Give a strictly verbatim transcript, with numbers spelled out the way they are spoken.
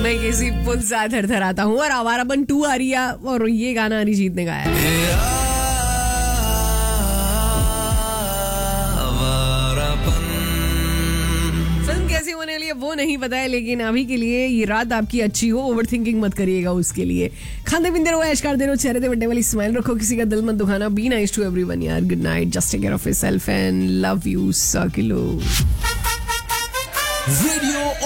मैं किसी पुल सा थरथराता हूँ और आवारापन टू आ रही है और ये गाना अरिजीत ने गाया है। फिल्म कैसी होने वाली है वो नहीं पता है, लेकिन अभी के लिए ये रात आपकी अच्छी हो, ओवर थिंकिंग मत करिएगा उसके लिए। खाते पीते रहो, ऐश करते रहो, चेहरे पे बड्डे वाली स्माइल रखो, किसी का दिल मत दुखाना। बी नाइस टू एवरीवन यार। Good night, just take care of yourself and love you सौ किलो।